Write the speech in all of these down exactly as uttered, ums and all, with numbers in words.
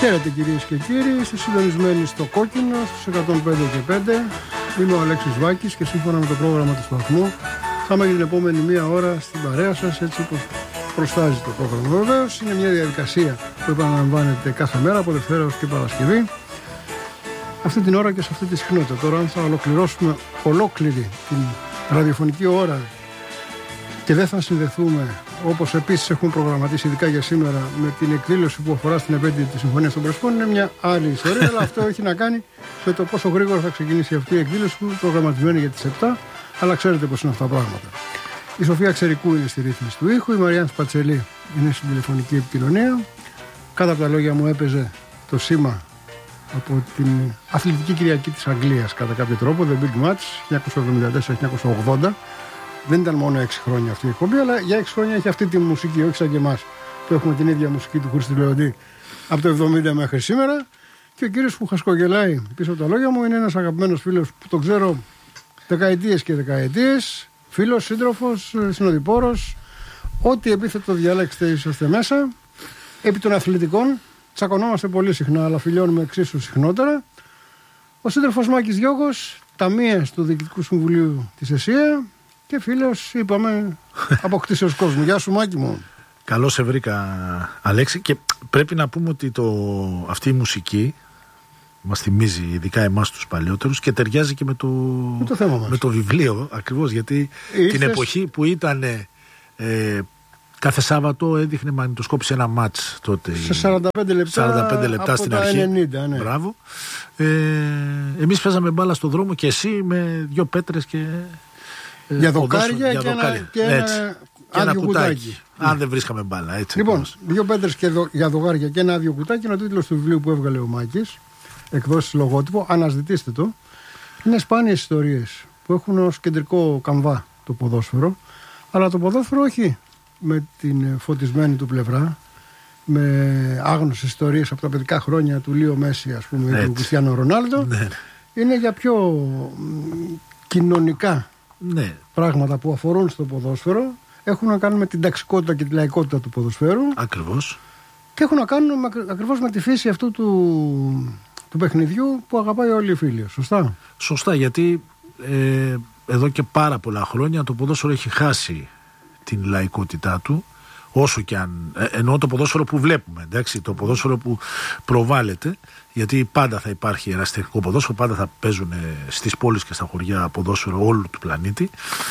Χαίρετε κυρίες και κύριοι, είστε συντονισμένοι στο Κόκκινο στους εκατόν πέντε και πέντε. Είμαι ο Αλέξης Βάκης και σύμφωνα με το πρόγραμμα του σταθμού θα είμαι για την επόμενη μία ώρα στην παρέα σας, έτσι όπως προστάζει το πρόγραμμα. Βεβαίως είναι μια διαδικασία που επαναλαμβάνεται κάθε μέρα από Δευτέρα ως και Παρασκευή. Αυτή την ώρα και σε αυτή τη συχνότητα. Τώρα, αν θα ολοκληρώσουμε ολόκληρη την ραδιοφωνική ώρα και δεν θα συνδεθούμε, όπως επίσης έχουμε προγραμματίσει ειδικά για σήμερα, με την εκδήλωση που αφορά στην επέτειο της Συμφωνίας των Πρεσπών, είναι μια άλλη ιστορία. Αλλά αυτό έχει να κάνει με το πόσο γρήγορα θα ξεκινήσει αυτή η εκδήλωση που είναι προγραμματισμένη για τις επτά. Αλλά ξέρετε πώς είναι αυτά τα πράγματα. Η Σοφία Ξερικού είναι στη ρύθμιση του ήχου, η Μαριάννα Σπατσελή είναι στην τηλεφωνική επικοινωνία. Κάτω από τα λόγια μου έπαιζε το σήμα από την Αθλητική Κυριακή της Αγγλίας κατά κάποιο τρόπο, The Big Match χίλια εννιακόσια εβδομήντα τέσσερα χίλια εννιακόσια ογδόντα. Δεν ήταν μόνο έξι χρόνια αυτή η εκπομπή, αλλά για έξι χρόνια έχει αυτή τη μουσική, όχι σαν και εμάς που έχουμε την ίδια μουσική του Χρήστη Λεοντή από το εβδομήντα μέχρι σήμερα. Και ο κύριος που χασκογελάει πίσω από τα λόγια μου είναι ένας αγαπημένος φίλος που τον ξέρω δεκαετίες και δεκαετίες. Φίλος, σύντροφος, συνοδοιπόρος. Ό,τι επίθετο διαλέξετε είσαστε μέσα. Επί των αθλητικών τσακωνόμαστε πολύ συχνά, αλλά φιλιώνουμε εξίσου συχνότερα. Ο σύντροφος Μάκης Γιώργος, ταμείας του Διοικητικού Συμβουλίου της ΕΣΥΑ και φίλος, είπαμε, αποκτήσεως κόσμου. Γεια σου Μάκη μου. Καλώς σε βρήκα, Αλέξη, και πρέπει να πούμε ότι το, αυτή η μουσική μας θυμίζει ειδικά εμάς τους παλιότερους και ταιριάζει και με το, με το, θέμα μας. Με το βιβλίο ακριβώς, γιατί Ήρθες... την εποχή που ήταν ε, κάθε Σάββατο έδειχνε μαγνητοσκόπηση ένα μάτς τότε. Σε σαράντα πέντε λεπτά, σαράντα πέντε λεπτά στην αρχή. ενενήντα, ναι. Μπράβο. Ε, εμείς παίζαμε μπάλα στον δρόμο και εσύ με δυο πέτρες και ε, για δοκάρια για και, δοκάρια. Ένα, και ένα, ένα άδειο κουτάκι. κουτάκι. Αν δεν βρίσκαμε μπάλα, έτσι. Λοιπόν, ακριβώς. δύο πέτρες και δο, για δοκάρια και ένα άδειο κουτάκι είναι ο τίτλος του βιβλίου που έβγαλε ο Μάκης. Εκδόσεις λογότυπο, αναζητήστε το. Είναι σπάνιες ιστορίες που έχουν ως κεντρικό καμβά το ποδόσφαιρο, αλλά το ποδόσφαιρο όχι με την φωτισμένη του πλευρά, με άγνωσες ιστορίες από τα παιδικά χρόνια του Λίο Μέση, ας πούμε, ή του Κριστιάνο Ρονάλντο. Ναι. Είναι για πιο κοινωνικά ναι. πράγματα που αφορούν στο ποδόσφαιρο, έχουν να κάνουν με την ταξικότητα και τη λαϊκότητα του ποδοσφαίρου. Ακριβώς. Και έχουν να κάνουν με, ακριβώς με τη φύση αυτού του, του παιχνιδιού που αγαπάει όλοι οι φίλοι. Σωστά. Σωστά, γιατί ε, εδώ και πάρα πολλά χρόνια το ποδόσφαιρο έχει χάσει την λαϊκότητά του, όσο και αν, ε, εννοώ το ποδόσφαιρο που βλέπουμε, εντάξει, το ποδόσφαιρο που προβάλλεται, γιατί πάντα θα υπάρχει ερασιτεχνικό ποδόσφαιρο, πάντα θα παίζουν στις πόλεις και στα χωριά ποδόσφαιρο όλου του πλανήτη.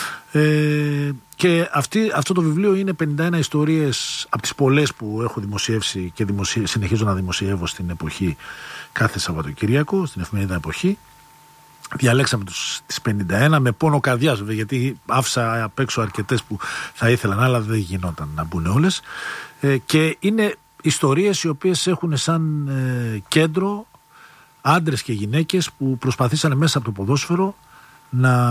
Ε, και αυτή, αυτό το βιβλίο είναι πενήντα ένα ιστορίες από τις πολλές που έχω δημοσιεύσει και δημοσιε, συνεχίζω να δημοσιεύω στην εποχή κάθε Σαββατοκύριακο, στην εφημερίδα Εποχή. Διαλέξαμε τους, τις πενήντα ένα με πόνο καρδιάς, βέβαια, γιατί άφησα απ' έξω αρκετές που θα ήθελαν, αλλά δεν γινόταν να μπουν όλες. Ε, και είναι ιστορίες οι οποίες έχουν σαν ε, κέντρο άντρες και γυναίκες που προσπαθήσανε μέσα από το ποδόσφαιρο να,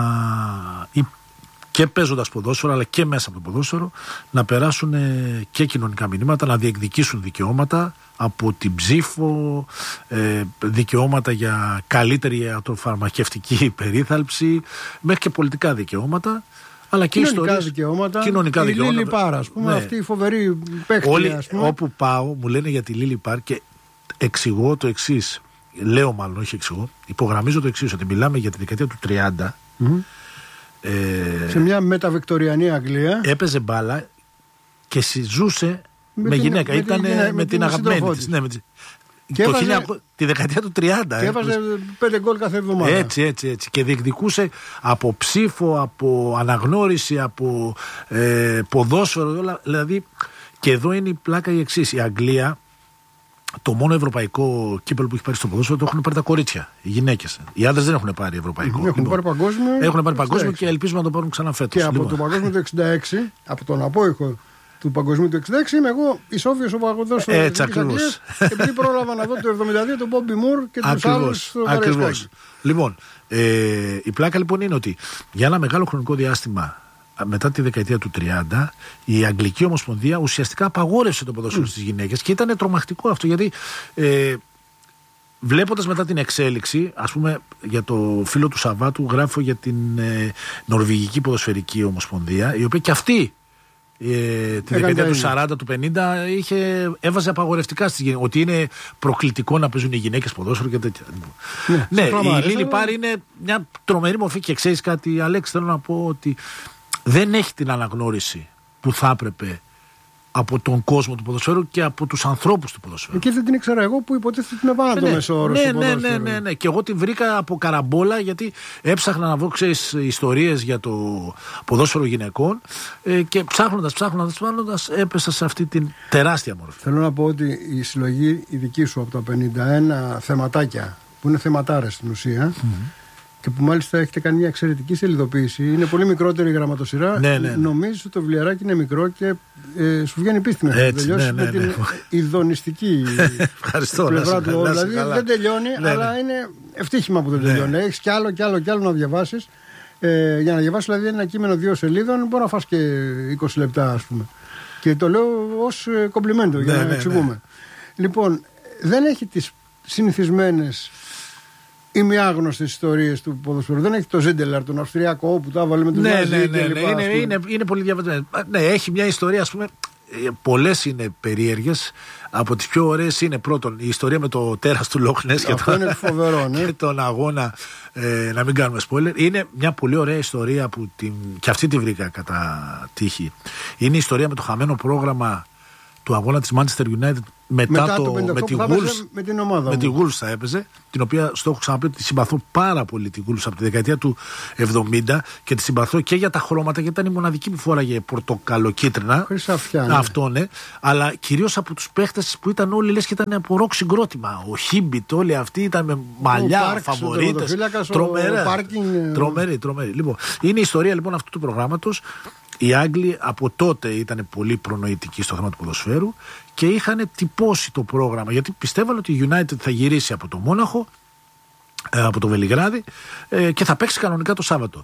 και παίζοντας ποδόσφαιρο αλλά και μέσα από το ποδόσφαιρο, να περάσουν ε, και κοινωνικά μηνύματα, να διεκδικήσουν δικαιώματα από την ψήφο, ε, δικαιώματα για καλύτερη ιατροφαρμακευτική περίθαλψη, μέχρι και πολιτικά δικαιώματα, αλλά και κοινωνικά ιστορίες, δικαιώματα. Κοινωνικά η δικαιώματα. Λίλι Πάρ, ας πούμε, ναι. Αυτή η φοβερή παίχτη. Όλοι, ας πούμε. όπου πάω, μου λένε για τη Λίλι Πάρ και εξηγώ το εξής. Λέω μάλλον, όχι εξηγώ. Υπογραμμίζω το εξής, ότι μιλάμε για τη δεκαετία του τριάντα. Mm-hmm. Ε, σε μια μεταβικτοριανή Αγγλία. Έπαιζε μπάλα και συζούσε με, με την, γυναίκα. Με Ήταν την, με, με την αγαπημένη της. Ναι, με τη, το έβαζε, χίλια, τη δεκαετία του τριάντα. Και έβαζε πέντε γκολ κάθε εβδομάδα. Έτσι, έτσι, έτσι. Και διεκδικούσε από ψήφο, από αναγνώριση, από ε, ποδόσφαιρο. Όλα, δηλαδή, και εδώ είναι η πλάκα η εξής. Η Αγγλία, το μόνο ευρωπαϊκό κύπελλο που έχει πάρει στο ποδόσφαιρο το έχουν πάρει τα κορίτσια, οι γυναίκες. Οι άντρες δεν έχουν πάρει ευρωπαϊκό. Έχουν λοιπόν, πάρει παγκόσμιο. Έχουν πάρει παγκόσμιο και ελπίζουμε να το πάρουν ξανά φέτος. Και λοιπόν. από το παγκόσμιο του εξήντα έξι, από τον απόϊχο του παγκοσμίου του εξήντα έξι, είμαι εγώ ισόβιος ο παγκοσμίος. Έτσι ακριβώς. Επειδή πρόλαβα να δω το εβδομήντα δύο τον Μπόμπι Μουρ και τους άλλους. Ακριβώς. Λοιπόν, ε, η πλάκα λοιπόν είναι ότι για ένα μεγάλο χρονικό διάστημα, μετά τη δεκαετία του τριάντα, η Αγγλική Ομοσπονδία ουσιαστικά απαγόρευσε το ποδόσφαιρο mm. στις γυναίκες και ήταν τρομακτικό αυτό, γιατί ε, βλέποντας μετά την εξέλιξη, ας πούμε για το φίλο του Σαββάτου γράφω για την ε, Νορβηγική Ποδοσφαιρική Ομοσπονδία, η οποία και αυτή Ε, τη δεκαετία του σαράντα, του πενήντα είχε, έβαζε απαγορευτικά στις γυναίκες, ότι είναι προκλητικό να παίζουν οι γυναίκες ποδόσφαιρο και τέτοια. Ναι, ναι, η Λίλι Πάρ είναι μια τρομερή μορφή και ξέρεις κάτι, Αλέξη, θέλω να πω ότι δεν έχει την αναγνώριση που θα έπρεπε από τον κόσμο του ποδοσφαίρου και από τους ανθρώπους του ποδοσφαίρου. Εκεί δεν την ήξερα εγώ που υποτίθεται ότι είναι πάνω από το μέσο όρο. Ναι, ναι, ναι, ναι, ναι. Και εγώ την βρήκα από καραμπόλα, γιατί έψαχνα να βρω, ξέρεις, ιστορίες για το ποδόσφαιρο γυναικών ε, και ψάχνοντας, ψάχνοντας, ψάχνοντας έπεσα σε αυτή την τεράστια μορφή. Θέλω να πω ότι η συλλογή η δική σου από τα πενήντα ένα θεματάκια, που είναι θεματάρες στην ουσία, mm-hmm. και που μάλιστα έχετε κάνει μια εξαιρετική σελιδοποίηση. Είναι πολύ μικρότερη η γραμματοσυρά. Ναι, ναι, ναι. Νομίζω ότι το βιβλιαράκι είναι μικρό και ε, σου βγαίνει πίστη να τελειώσει ναι, ναι, με ναι. την ειδονιστική πλευρά του. Δηλαδή καλά. Δεν τελειώνει, ναι, αλλά ναι. είναι ευτύχημα που δεν ναι. τελειώνει. Έχεις κι άλλο κι άλλο κι άλλο να διαβάσεις. Ε, για να διαβάσεις δηλαδή ένα κείμενο δύο σελίδων, μπορεί να φας και είκοσι λεπτά, ας πούμε. Και το λέω ως κομπλιμέντο για ναι, να ναι, εξηγούμε. Ναι. Λοιπόν, δεν έχει τις συνηθισμένες ή μη άγνωστες ιστορίες του ποδοσφαίρου. Δεν έχει το Ζίντελαρ, τον Αυστριακό, που τα έβαλε με τον ναι, Ναζί ναι, ναι, και ναι, λοιπά, είναι, είναι, είναι πολύ διαβασμένο. Ναι, έχει μια ιστορία, ας πούμε, πολλές είναι περίεργες. Από τις πιο ωραίες είναι πρώτον η ιστορία με το τέρας του Λόχνες και, το, φοβερό, ναι. και τον αγώνα, ε, να μην κάνουμε spoiler. Είναι μια πολύ ωραία ιστορία που την, και αυτή τη βρήκα κατά τύχη. Είναι η ιστορία με το χαμένο πρόγραμμα του αγώνα της Manchester United μετά, μετά το, το με τη Wolves, με την ομάδα με τη Wolves θα έπαιζε, την οποία στο έχω ξαναπεί ότι συμπαθώ πάρα πολύ τη Wolves από τη δεκαετία του εβδομήντα και τη συμπαθώ και για τα χρώματα, γιατί ήταν η μοναδική που φόραγε πορτοκαλοκίτρινα. Χρυσαφιά, ναι. Αυτό ναι, αλλά κυρίως από τους παίχτες που ήταν όλοι λες και ήταν από ροκ συγκρότημα. Ο Χίμπιτ, όλοι αυτοί ήταν με μαλλιά, φαβορίτες. Τρομερή, τρομερή. Λοιπόν, είναι η ιστορία λοιπόν αυτού του προγράμματος. Οι Άγγλοι από τότε ήταν πολύ προνοητικοί στο θέμα του ποδοσφαίρου και είχαν τυπώσει το πρόγραμμα, γιατί πιστεύαν ότι η United θα γυρίσει από το Μόναχο, από το Βελιγράδι, και θα παίξει κανονικά το Σάββατο.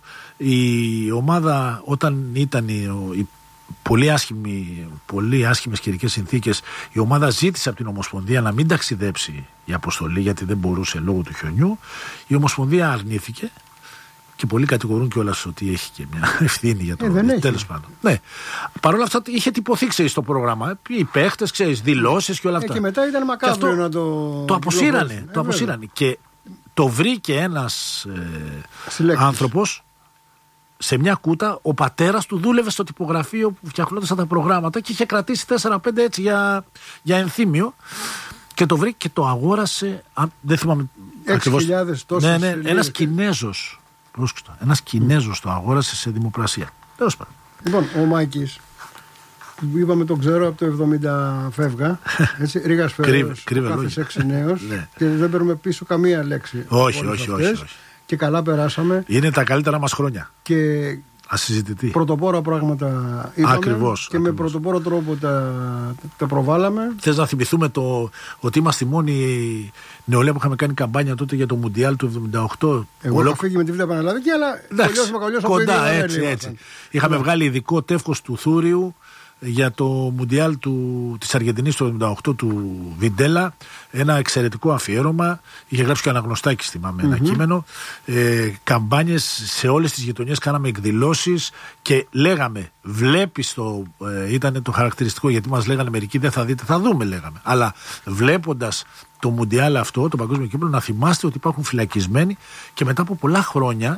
Η ομάδα, όταν ήταν οι, οι πολύ, άσχημοι, πολύ άσχημες καιρικές συνθήκες, η ομάδα ζήτησε από την Ομοσπονδία να μην ταξιδέψει η αποστολή, γιατί δεν μπορούσε λόγω του χιονιού. Η Ομοσπονδία αρνήθηκε. Και πολλοί κατηγορούν κιόλας ότι έχει και μια ευθύνη για το ε, τέλος πάντων. Ναι. Παρ' όλα αυτά είχε τυπωθεί, ξέρεις, το πρόγραμμα. Οι παίχτες, ξέρεις, δηλώσεις και όλα αυτά. Ε, και μετά ήταν μακάβριο να το. Το αποσύρανε. Ε, το αποσύρανε. Και το βρήκε ένας ε, άνθρωπος σε μια κούτα. Ο πατέρας του δούλευε στο τυπογραφείο που φτιαχνόταν τα προγράμματα και είχε κρατήσει τέσσερα πέντε έτσι για, για ενθύμιο. Και το βρήκε και το αγόρασε. Αν, δεν θυμάμαι ακριβώς. Ναι, ναι, ένας Κινέζος. Ένας Κινέζος το αγόρασε σε δημοπρασία. Τέλος πάντων. Λοιπόν, ο Μάκης, που είπαμε τον ξέρω από το εβδομήντα φεύγα, έτσι, Ρήγας Φέρος, κάθε έξι νέος, ναι. Και δεν παίρνουμε πίσω καμία λέξη. Όχι, όχι, όχι, όχι. Και καλά περάσαμε. Είναι τα καλύτερα μας χρόνια. Και ασυζητητή. Πρωτοπόρα πράγματα είπαμε. Ακριβώς. Και ακριβώς. με πρωτοπόρο τρόπο τα, τα προβάλαμε. Θες να θυμηθούμε το, ότι είμαστε η μόνη νεολαία που είχαμε κάνει καμπάνια τότε για το Μουντιάλ του εβδομήντα οκτώ. Εγώ Ολόκ... είχα φύγει με τη Β' Πανελλαδική, αλλά κολλιώσαμε κολλιώσαμε κοντά, έτσι, έτσι. Είχαμε yeah. βγάλει ειδικό τεύχος του Θούριου για το Μουντιάλ του, της Αργεντινής του εβδομήντα οκτώ του Βιντέλα, ένα εξαιρετικό αφιέρωμα. Είχε γράψει και ο Αναγνωστάκης, θυμάμαι, mm-hmm. ένα κείμενο. Ε, καμπάνιες σε όλες τις γειτονιές, κάναμε εκδηλώσεις και λέγαμε, βλέπεις το, ε, ήταν το χαρακτηριστικό, γιατί μας λέγανε μερικοί δεν θα δείτε, θα δούμε λέγαμε. Αλλά βλέποντας το Μουντιάλ αυτό, το παγκόσμιο κύπελλο, να θυμάστε ότι υπάρχουν φυλακισμένοι και μετά από πολλά χρόνια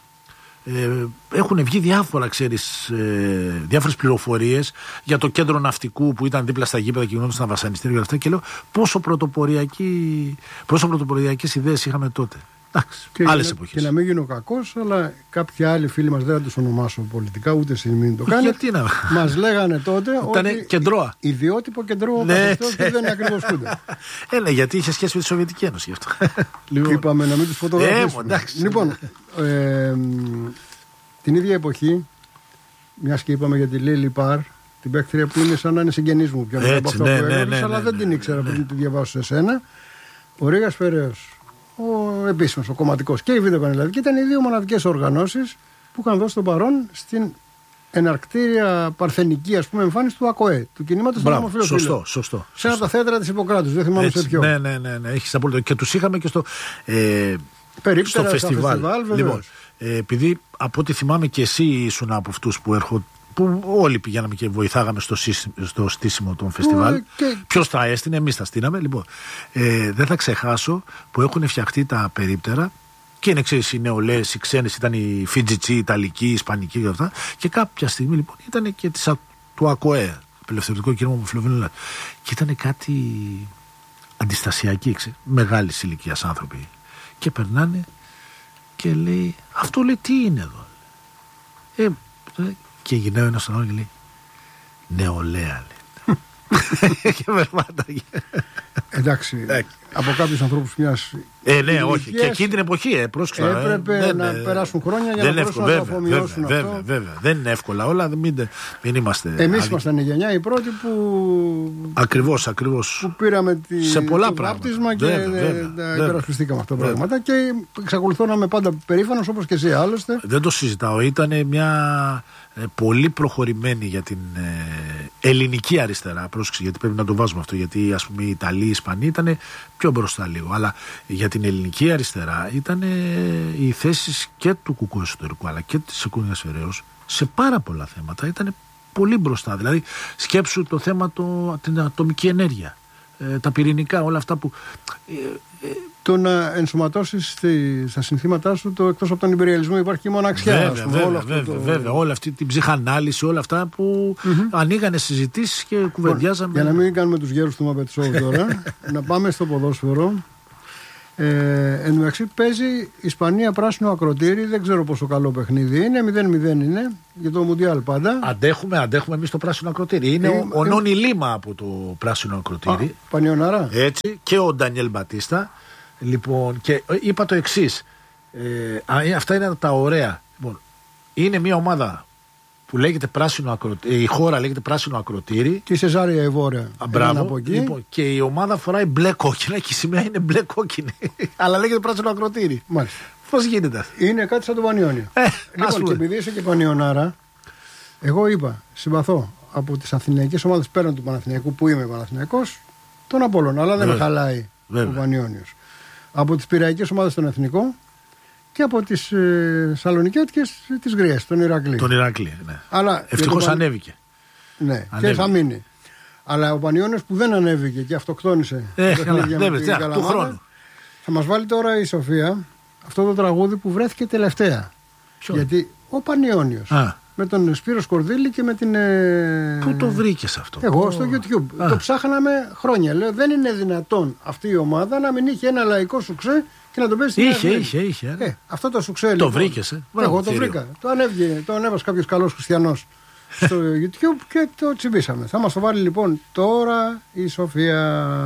Ε, έχουν βγει διάφορα, ξέρεις, ε, διάφορες πληροφορίες για το κέντρο ναυτικού που ήταν δίπλα στα γήπεδα και γινόταν στα βασανιστήρια και αυτά, και λέω πόσο, πόσο πρωτοποριακές ιδέες είχαμε τότε. Εντάξει, άλλες εποχές. Και να μην γίνω κακός, αλλά κάποιοι άλλοι φίλοι μας, δεν θα τους ονομάσω πολιτικά, ούτε στιγμή το κάνει. Γιατί να... Μας λέγανε τότε ότι κεντρώα. Ιδιότυπο κεντρώο ναι, καθεστώς και δεν είναι ακριβώς κούντα. Ε, ναι, γιατί είχε σχέση με τη Σοβιετική Ένωση γι' αυτό. Λοιπόν, είπαμε να μην τους φωτογραφίσουμε. Ε, λοιπόν, ε, την ίδια εποχή, μιας και είπαμε για τη Λίλι Πάρ, την παίκτρια που είναι σαν να είναι συγγενής μου πια από αυτό ναι, που ναι, έγραψα, ναι, αλλά ναι, δεν ναι, την ήξερα ναι, πριν ναι. τη διαβάσω σε σένα. Ο Ρήγας Φεραίος, ο επίσημος, ο κομματικός, και η Β' Πανελλαδική ήταν οι δύο μοναδικές οργανώσεις που είχαν δώσει τον παρόν στην εναρκτήρια παρθενική, ας πούμε, εμφάνιση του ΑΚΟΕ, του κινήματος των ομοφυλοφίλων. Σωστό, σωστό. Σε ένα από τα θέατρα της Ιπποκράτους, δεν θυμάμαι έτσι, σε ποιο. Ναι, ναι, ναι, ναι, έχεις απόλυτο. Και τους είχαμε και στο, ε, Περίπτερα, στο φεστιβάλ. φεστιβάλ λοιπόν, ε, επειδή από ό,τι θυμάμαι και εσύ ήσουν από αυτούς που έρχον, που όλοι πηγαίναμε και βοηθάγαμε στο, στο στήσιμο των φεστιβάλ. Και... Ποιος τα έστεινε, εμείς τα στείναμε. Λοιπόν, ε, δεν θα ξεχάσω που έχουν φτιαχτεί τα περίπτερα και είναι, ξέρεις, οι νεολαίες, οι ξένες, ήταν οι Φιτζιτσί, οι Ιταλικοί, οι Ισπανικοί και αυτά. Και κάποια στιγμή λοιπόν ήταν και της, του ΑΚΟΕ, Απελευθερωτικό Κίνημα Ομοφυλοφίλων. Και ήταν κάτι αντιστασιακοί, ξέρεις, μεγάλης ηλικίας άνθρωποι. Και περνάνε και λέει, αυτό λέει τι είναι εδώ. Ε, και γυρνάει ένας στον άλλο και λέει, νεολαία, λέει. Και περπάταγε. Εντάξει, από κάποιους ανθρώπους μιας. Ε, ναι, όχι. Και εκείνη την εποχή, ε, πρόσεξα. Έπρεπε δεν, να ε, περάσουν χρόνια για να μπορέσουν να το αφομοιώσουν αυτό. Βέβαια, βέβαια. Δεν είναι εύκολα όλα. Μην, μην είμαστε. Εμείς ήμασταν η γενιά, οι πρώτοι που. Ακριβώς, ακριβώς. Που πήραμε τη, σε πολλά το βάπτισμα και τα υπερασπιστήκαμε αυτά τα πράγματα. Και εξακολουθώ να είμαι πάντα περήφανος, όπως και εσύ άλλωστε. Δεν το συζητάω. Ήταν μια ε, πολύ προχωρημένη για την ε, ελληνική αριστερά. Πρόσεξε, γιατί πρέπει να το βάζουμε αυτό. Γιατί ας πούμε οι Ιταλοί, οι Ισπανοί ήταν πιο μπροστά λίγο. Αλλά για την ελληνική αριστερά ήταν ε, οι θέσεις και του Κουκού εσωτερικού αλλά και της Εκούνιας Φεραίος σε πάρα πολλά θέματα. Ήταν πολύ μπροστά. Δηλαδή, σκέψου το θέμα το, την ατομική ενέργεια, ε, τα πυρηνικά, όλα αυτά που. Ε, ε, το να ενσωματώσεις στα συνθήματά σου το εκτός από τον υπεριαλισμό υπάρχει και η μοναξιά. Βέβαια, ας πούμε, βέβαια, όλο αυτό βέβαια, το... βέβαια, όλα αυτή την ψυχανάλυση, όλα αυτά που mm-hmm. ανοίγανε συζητήσεις και κουβεντιάζαμε. Για να μην κάνουμε τους γέρους του Muppet Show τώρα, να πάμε στο ποδόσφαιρο. Ε, εν τω μεταξύ παίζει Ισπανία πράσινο ακροτήρι. Δεν ξέρω πόσο καλό παιχνίδι είναι. μηδέν μηδέν είναι για το Μουντιάλ πάντα. Αντέχουμε, αντέχουμε εμείς το πράσινο ακροτήρι. Είναι ε, ο, ο ε, Νόνι Λίμα από το πράσινο ακροτήρι. Πανιοναρά. Έτσι, και ο Ντανιέλ Μπατίστα. Λοιπόν, και είπα το εξής. Ε, αυτά είναι τα ωραία. Λοιπόν, είναι μια ομάδα που λέγεται πράσινο ακροτήρι. Η χώρα λέγεται πράσινο ακροτήρι. Και η Σεζάρια Εβόρια. Μπράβο. Λοιπόν, και η ομάδα φοράει μπλε κόκκινα και η σημαία είναι μπλε κόκκινη. Αλλά λέγεται πράσινο ακροτήρι. Μάλιστα. Πώς γίνεται αυτό? Είναι κάτι σαν το Πανιόνιο. Ε, λοιπόν, και επειδή είσαι και Πανιονάρα, εγώ είπα, συμπαθώ από τις αθηναϊκές ομάδες πέραν του Παναθηναϊκού που είμαι Παναθηναϊκός, τον Απόλλωνα. Αλλά δεν με χαλάει ο Πανιόνιος. Από τις πειραϊκές ομάδες των Εθνικών και από τις ε, Σαλονικιώτικες τις Γριές, τον Ηρακλή. Τον Ηρακλή, ναι. Αλλά, ευτυχώς Παν... ανέβηκε. Ναι, ανέβηκε. Και θα μείνει. Αλλά ο Πανιόνιος που δεν ανέβηκε και αυτοκτόνησε ε, καλά, δεν του χρόνου. Θα μας βάλει τώρα η Σοφία αυτό το τραγούδι που βρέθηκε τελευταία. Ποιο? Γιατί ο Πανιόνιος Α. με τον Σπύρο Σκορδίλη και με την. Ε... Πού το βρήκες αυτό? Εγώ στο YouTube. Α. Το ψάχναμε χρόνια. Λέω δεν είναι δυνατόν αυτή η ομάδα να μην είχε ένα λαϊκό σουξέ και να το παίζει στην Είχε, είχε, είχε. Ε, αυτό το σουξέ. Το λοιπόν, βρήκες, ε. Εγώ το βρήκα. Το ανέβηκε, το ανέβασε κάποιος καλός χριστιανός στο YouTube και το τσιμπήσαμε. Θα μας το βάλει λοιπόν τώρα η Σοφία.